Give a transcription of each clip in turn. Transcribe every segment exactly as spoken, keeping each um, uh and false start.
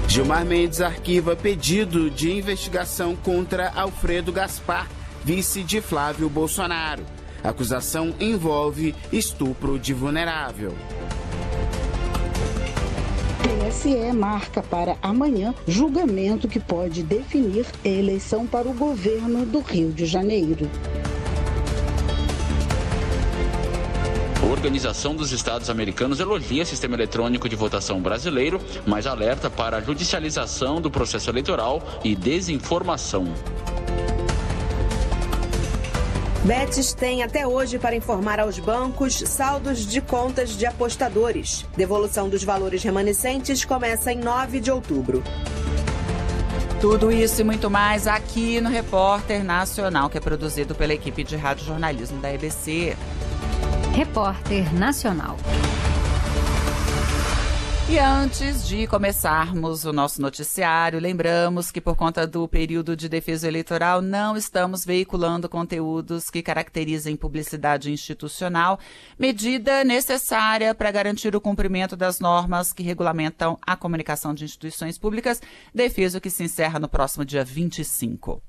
Gilmar Mendes arquiva pedido de investigação contra Alfredo Gaspar, vice de Flávio Bolsonaro. A acusação envolve estupro de vulnerável. T S E marca para amanhã julgamento que pode definir a eleição para o governo do Rio de Janeiro. A Organização dos Estados Americanos elogia o sistema eletrônico de votação brasileiro, mas alerta para a judicialização do processo eleitoral e desinformação. Betis tem até hoje para informar aos bancos saldos de contas de apostadores. Devolução dos valores remanescentes começa em nove de outubro. Tudo isso e muito mais aqui no Repórter Nacional, que é produzido pela equipe de rádio-jornalismo da E B C. Repórter Nacional. E antes de começarmos o nosso noticiário, lembramos que por conta do período de defesa eleitoral não estamos veiculando conteúdos que caracterizem publicidade institucional, medida necessária para garantir o cumprimento das normas que regulamentam a comunicação de instituições públicas, defesa que se encerra no próximo dia vinte e cinco.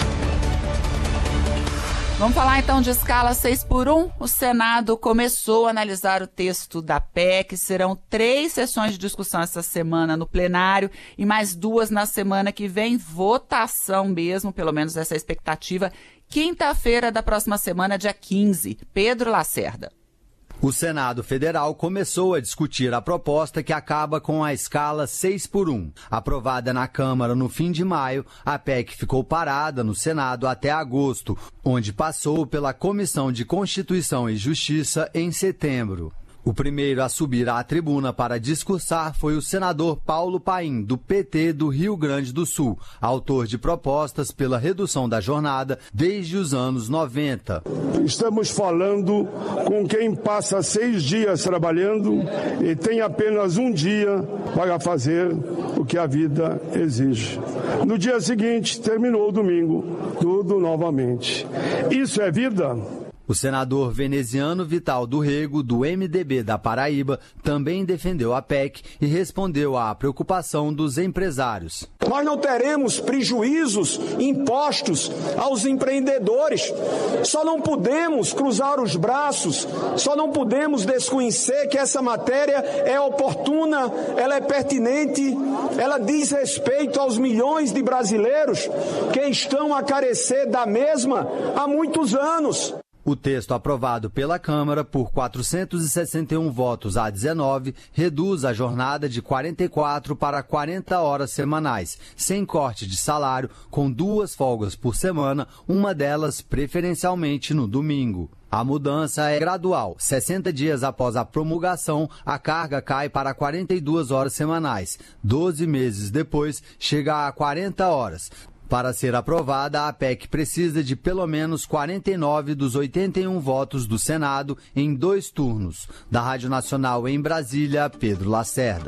Vamos falar então de escala seis por um. O Senado começou a analisar o texto da P E C. Serão três sessões de discussão essa semana no plenário e mais duas na semana que vem. Votação mesmo, pelo menos essa é a expectativa. Quinta-feira da próxima semana, dia quinze. Pedro Lacerda. O Senado Federal começou a discutir a proposta que acaba com a escala seis por um. Aprovada na Câmara no fim de maio, a P E C ficou parada no Senado até agosto, onde passou pela Comissão de Constituição e Justiça em setembro. O primeiro a subir à tribuna para discursar foi o senador Paulo Paim, do P T do Rio Grande do Sul, autor de propostas pela redução da jornada desde os anos noventa. Estamos falando com quem passa seis dias trabalhando e tem apenas um dia para fazer o que a vida exige. No dia seguinte, terminou o domingo, tudo novamente. Isso é vida? O senador veneziano Vital do Rego, do M D B da Paraíba, também defendeu a P E C e respondeu à preocupação dos empresários. Nós não teremos prejuízos impostos aos empreendedores. Só não podemos cruzar os braços, só não podemos desconhecer que essa matéria é oportuna, ela é pertinente, ela diz respeito aos milhões de brasileiros que estão a carecer da mesma há muitos anos. O texto aprovado pela Câmara por quatrocentos e sessenta e um votos a dezenove reduz a jornada de quarenta e quatro para quarenta horas semanais, sem corte de salário, com duas folgas por semana, uma delas preferencialmente no domingo. A mudança é gradual. sessenta dias após a promulgação, a carga cai para quarenta e duas horas semanais. doze meses depois, chega a quarenta horas. Para ser aprovada, a P E C precisa de pelo menos quarenta e nove dos oitenta e um votos do Senado em dois turnos. Da Rádio Nacional em Brasília, Pedro Lacerda.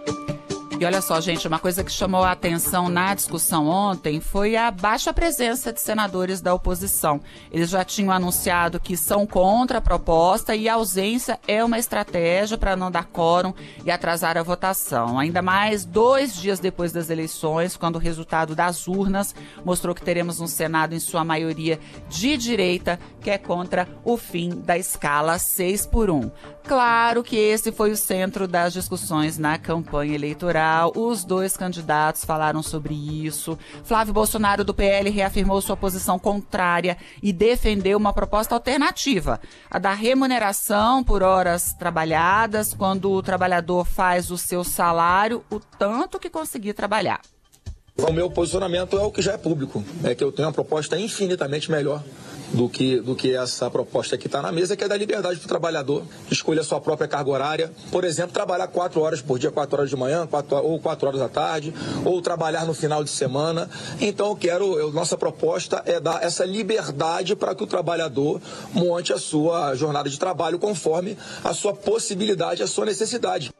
E olha só, gente, uma coisa que chamou a atenção na discussão ontem foi a baixa presença de senadores da oposição. Eles já tinham anunciado que são contra a proposta e a ausência é uma estratégia para não dar quórum e atrasar a votação. Ainda mais dois dias depois das eleições, quando o resultado das urnas mostrou que teremos um Senado em sua maioria de direita, que é contra o fim da escala seis por um. Claro que esse foi o centro das discussões na campanha eleitoral. Os dois candidatos falaram sobre isso. Flávio Bolsonaro, do P L, reafirmou sua posição contrária e defendeu uma proposta alternativa, a da remuneração por horas trabalhadas, quando o trabalhador faz o seu salário, o tanto que conseguir trabalhar. O meu posicionamento é o que já é público, é que eu tenho uma proposta infinitamente melhor do que, do que essa proposta que está na mesa, que é da liberdade para o trabalhador escolher a sua própria carga horária. Por exemplo, trabalhar quatro horas por dia, quatro horas de manhã, quatro, ou quatro horas da tarde, ou trabalhar no final de semana. Então, eu quero, eu, nossa proposta é dar essa liberdade para que o trabalhador monte a sua jornada de trabalho conforme a sua possibilidade, a sua necessidade.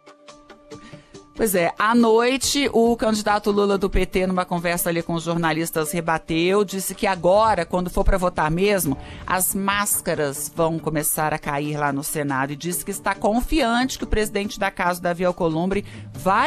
Pois é, à noite o candidato Lula do P T, numa conversa ali com os jornalistas, rebateu, disse que agora, quando for para votar mesmo, as máscaras vão começar a cair lá no Senado e disse que está confiante que o presidente da casa, Davi Alcolumbre, vai